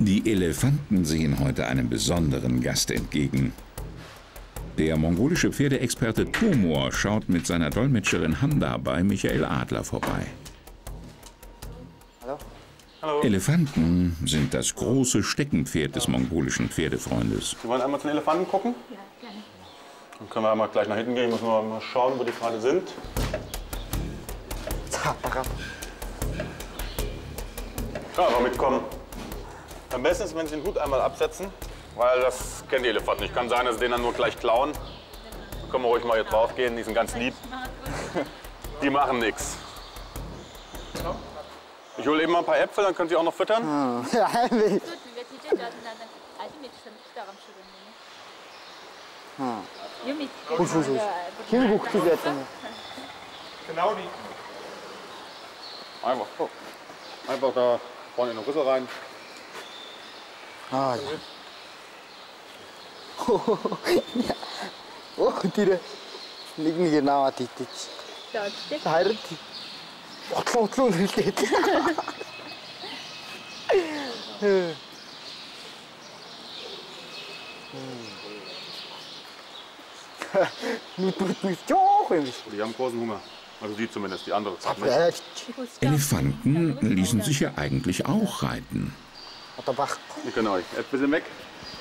Die Elefanten sehen heute einem besonderen Gast entgegen. Der mongolische Pferdeexperte Tomor schaut mit seiner Dolmetscherin Handa bei Michael Adler vorbei. Hallo. Hallo. Elefanten sind das große Steckenpferd des mongolischen Pferdefreundes. Sie wollen einmal zu den Elefanten gucken? Ja, gerne. Dann können wir einmal gleich nach hinten gehen, müssen wir mal schauen, wo die gerade sind. Ja, aber mitkommen. Am besten ist, wenn Sie den Hut einmal absetzen, weil das kennen die Elefanten nicht. Kann sein, dass sie den dann nur gleich klauen. Da können wir ruhig mal hier drauf gehen, die sind ganz lieb. Die machen nichts. Ich hole eben mal ein paar Äpfel, dann können Sie auch noch füttern. Genau die. Einfach da vorne in den Rüssel rein. Ah, oh, tira. Ligni genau at dit. Хайрт. Отлоо хэлээд. Die haben großen Hunger. Also die zumindest, die andere Zeit nicht. Elefanten ließen sich ja eigentlich auch reiten. Genau, Äpfel sind weg.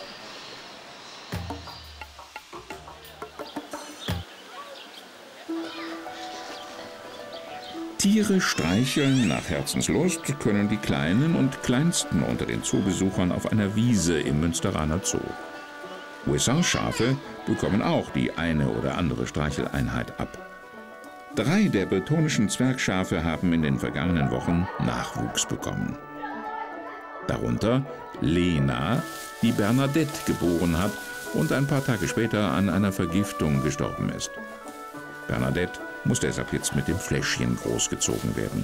Tiere streicheln nach Herzenslust können die Kleinen und Kleinsten unter den Zoobesuchern auf einer Wiese im Münsteraner Zoo. USA-Schafe bekommen auch die eine oder andere Streicheleinheit ab. 3 der bretonischen Zwergschafe haben in den vergangenen Wochen Nachwuchs bekommen. Darunter Lena, die Bernadette geboren hat und ein paar Tage später an einer Vergiftung gestorben ist. Bernadette muss deshalb jetzt mit dem Fläschchen großgezogen werden.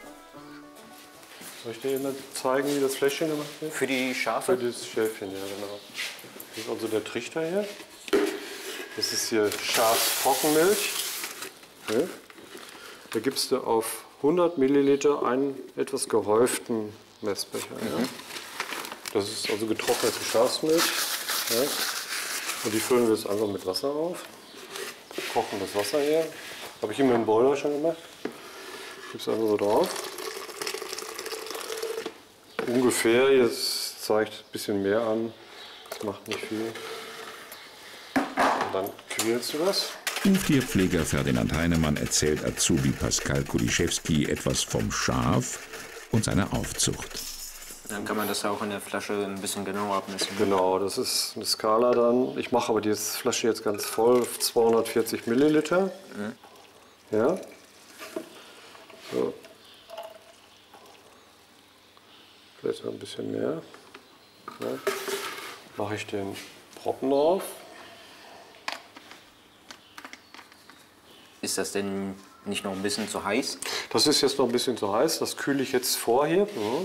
Soll ich dir jemand zeigen, wie das Fläschchen gemacht wird? Für die Schafe? Für das Schäfchen, ja genau. Das ist also der Trichter hier. Das ist hier Schafstrockenmilch. Ja. Da gibst du auf 100 Milliliter einen etwas gehäuften Messbecher. Ja. Das ist also getrocknete Schafsmilch. Ja. Und die füllen wir jetzt einfach mit Wasser auf. Kochen das Wasser her. Habe ich immer im Boiler schon gemacht. Gib's einfach so drauf. Ungefähr, jetzt zeigt ein bisschen mehr an. Das macht nicht viel. Und dann quälst du das. Uftierpfleger Ferdinand Heinemann erzählt Azubi Pascal Kuliszewski etwas vom Schaf und seiner Aufzucht. Dann kann man das auch in der Flasche ein bisschen genauer abmessen. Genau, das ist eine Skala dann. Ich mache aber die Flasche jetzt ganz voll, 240 Milliliter. Mhm. Ja. So. Vielleicht ein bisschen mehr. Ja. Mache ich den Proppen drauf. Ist das denn nicht noch ein bisschen zu heiß? Das ist jetzt noch ein bisschen zu heiß. Das kühle ich jetzt vor hier. Ja.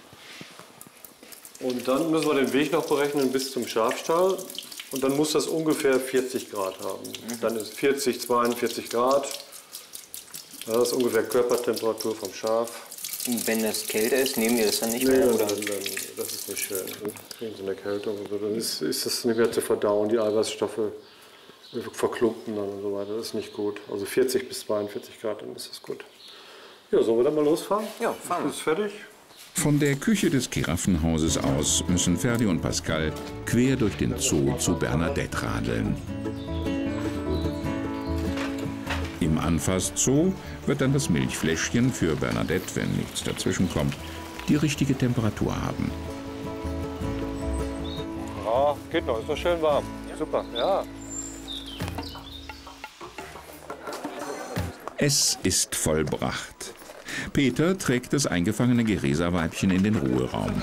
Und dann müssen wir den Weg noch berechnen bis zum Schafstall. Und dann muss das ungefähr 40 Grad haben. Dann ist 40, 42 Grad. Das ist ungefähr Körpertemperatur vom Schaf. Wenn das kälter ist, nehmen wir das dann nicht mehr? Oder? Dann, das ist nicht schön. Dann kriegen Sie eine Erkältung. Und so. Dann ist das nicht mehr zu verdauen. Die Eiweißstoffe verklumpen dann und so weiter. Das ist nicht gut. Also 40 bis 42 Grad, dann ist das gut. Ja, sollen wir dann mal losfahren? Ja, fahren wir. Ist fertig? Von der Küche des Giraffenhauses aus müssen Ferdi und Pascal quer durch den Zoo zu Bernadette radeln. Im Anfass-Zoo wird dann das Milchfläschchen für Bernadette, wenn nichts dazwischenkommt, die richtige Temperatur haben. Ja, geht noch, ist noch schön warm. Ja. Super, ja. Es ist vollbracht. Peter trägt das eingefangene Geresa-Weibchen in den Ruheraum.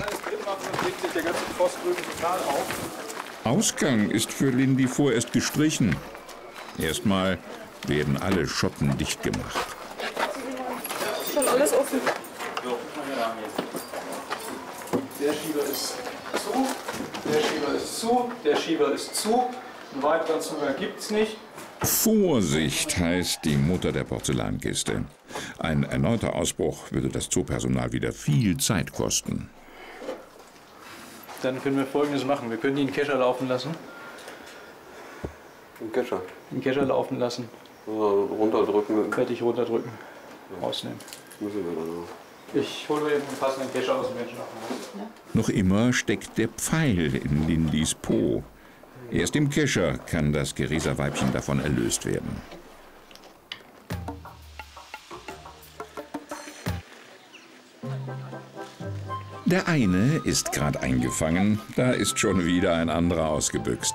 Ausgang ist für Lindy vorerst gestrichen. Erstmal werden alle Schotten dicht gemacht. Schon alles offen. Der Schieber ist zu, der Schieber ist zu, der Schieber ist zu. Einen weiteren Zugang gibt es nicht. Vorsicht heißt die Mutter der Porzellankiste. Ein erneuter Ausbruch würde das Zoopersonal wieder viel Zeit kosten. Dann können wir Folgendes machen. Wir können die in den Kescher laufen lassen. Im Kescher? In den Kescher laufen lassen. Also runterdrücken. Fertig runterdrücken. Rausnehmen. Müssen wir dann auch. Ich hole mir einen passenden Kescher aus dem Menschenhaus. Noch immer steckt der Pfeil in Lindis Po. Erst im Kescher kann das Gereserweibchen davon erlöst werden. Der eine ist gerade eingefangen, da ist schon wieder ein anderer ausgebüxt.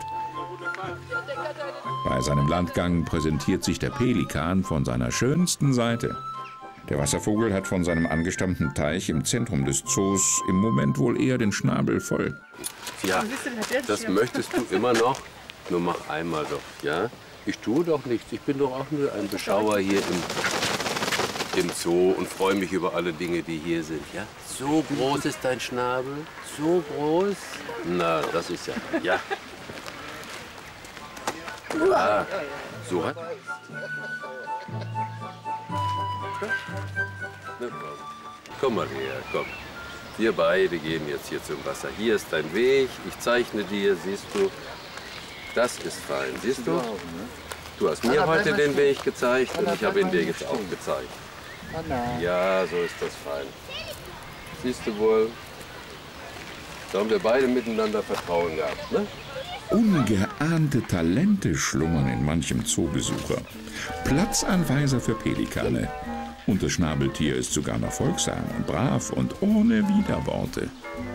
Bei seinem Landgang präsentiert sich der Pelikan von seiner schönsten Seite. Der Wasservogel hat von seinem angestammten Teich im Zentrum des Zoos im Moment wohl eher den Schnabel voll. Ja, das möchtest du immer noch? Nur mach einmal doch, ja? Ich tue doch nichts, ich bin doch auch nur ein Beschauer hier im Zoo und freue mich über alle Dinge, die hier sind, ja? So groß ist dein Schnabel, so groß? Na, das ist ja, ja. Ja, so hat... Komm mal her, komm. Wir beide gehen jetzt hier zum Wasser. Hier ist dein Weg, ich zeichne dir, siehst du. Das ist fein, siehst du? Du hast mir heute den Weg gezeigt und ich habe ihn dir jetzt auch gezeigt. Ja, so ist das fein. Siehst du wohl, da haben wir beide miteinander Vertrauen gehabt, ne? Ungeahnte Talente schlummern in manchem Zoobesucher. Platzanweiser für Pelikane. Und das Schnabeltier ist sogar noch folgsam und brav und ohne Widerworte.